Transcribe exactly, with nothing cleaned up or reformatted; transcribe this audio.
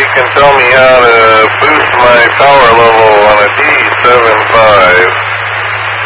can tell me how to boost my power level